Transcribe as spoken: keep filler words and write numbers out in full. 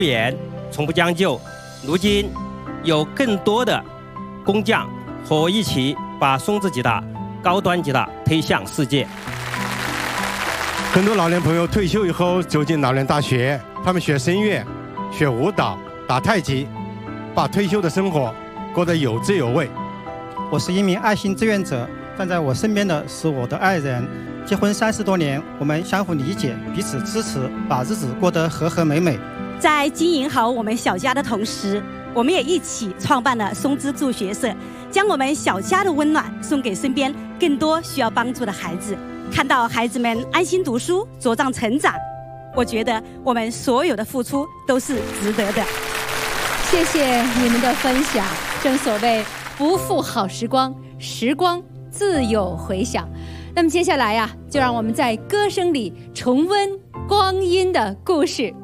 变，从不将就。如今有更多的工匠和我一起把松子吉他高端吉他推向世界。 很多老年朋友退休以后走进老年大学，他们学声乐、学舞蹈、打太极，把退休的生活过得有滋有味。 我是一名爱心志愿者，站在我身边的是我的爱人。结婚三十多年，我们相互理解，彼此支持，把日子过得和和美美。 在经营好我们小家的同时，我们也一起创办了松之助学社，将我们小家的温暖送给身边更多需要帮助的孩子。看到孩子们安心读书、茁壮成长，我觉得我们所有的付出都是值得的。 谢谢你们的分享。正所谓不负好时光，时光自有回响。那么接下来呀、啊，就让我们在歌声里重温光阴的故事。